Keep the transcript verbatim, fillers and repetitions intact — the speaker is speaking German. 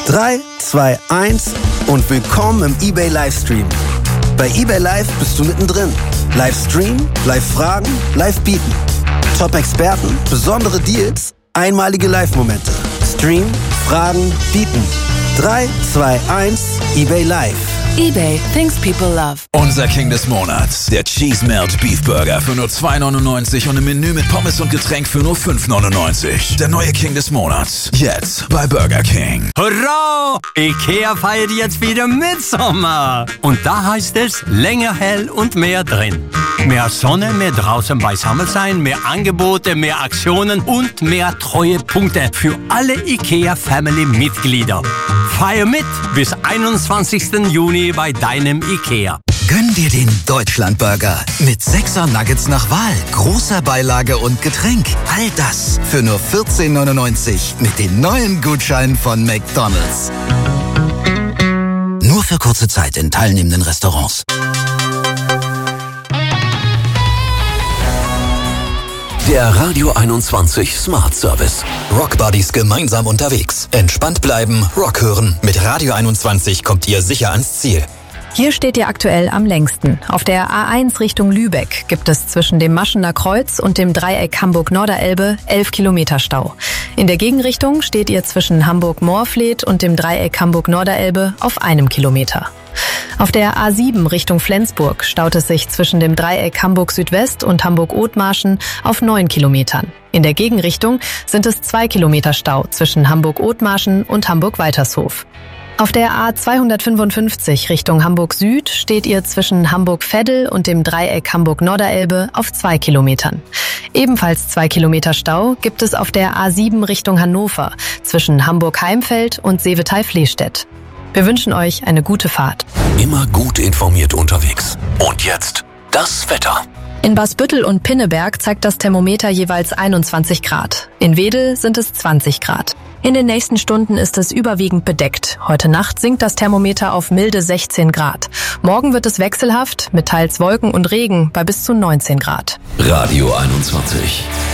drei, zwei, eins und willkommen im eBay Livestream. Bei eBay Live bist du mittendrin. Live streamen, live fragen, live bieten. Top-Experten, besondere Deals, einmalige Live-Momente. Stream, fragen, bieten. drei, zwei, eins, eBay Live. eBay, things people love. Unser King des Monats, der Cheese Melt Beef Burger für nur zwei neunundneunzig und ein Menü mit Pommes und Getränk für nur fünf neunundneunzig. Der neue King des Monats, jetzt bei Burger King. Hurra! Ikea feiert jetzt wieder Mitsommer. Und da heißt es, länger hell und mehr drin. Mehr Sonne, mehr draußen beisammen sein, mehr Angebote, mehr Aktionen und mehr Treuepunkte für alle Ikea-Family-Mitglieder. Feier mit bis einundzwanzigsten Juni bei deinem Ikea. Gönn dir den Deutschlandburger mit sechser Nuggets nach Wahl, großer Beilage und Getränk. All das für nur vierzehn neunundneunzig mit den neuen Gutscheinen von McDonald's. Nur für kurze Zeit in teilnehmenden Restaurants. Der Radio einundzwanzig Smart Service. Rock Buddies gemeinsam unterwegs. Entspannt bleiben, Rock hören. Mit Radio einundzwanzig kommt ihr sicher ans Ziel. Hier steht ihr aktuell am längsten. Auf der A eins Richtung Lübeck gibt es zwischen dem Maschener Kreuz und dem Dreieck Hamburg-Norderelbe elf Kilometer Stau. In der Gegenrichtung steht ihr zwischen Hamburg-Moorfleet und dem Dreieck Hamburg-Norderelbe auf einem Kilometer. Auf der A sieben Richtung Flensburg staut es sich zwischen dem Dreieck Hamburg-Südwest und Hamburg-Othmarschen auf neun Kilometern. In der Gegenrichtung sind es zwei Kilometer Stau zwischen Hamburg-Othmarschen und Hamburg-Waltershof. Auf der A zweihundertfünfundfünfzig Richtung Hamburg Süd steht ihr zwischen Hamburg-Veddel und dem Dreieck Hamburg-Norderelbe auf zwei Kilometern. Ebenfalls zwei Kilometer Stau gibt es auf der A sieben Richtung Hannover zwischen Hamburg-Heimfeld und Seevetal-Flehstedt. Wir wünschen euch eine gute Fahrt. Immer gut informiert unterwegs. Und jetzt das Wetter. In Basbüttel und Pinneberg zeigt das Thermometer jeweils einundzwanzig Grad. In Wedel sind es zwanzig Grad. In den nächsten Stunden ist es überwiegend bedeckt. Heute Nacht sinkt das Thermometer auf milde sechzehn Grad. Morgen wird es wechselhaft mit teils Wolken und Regen bei bis zu neunzehn Grad. Radio einundzwanzig.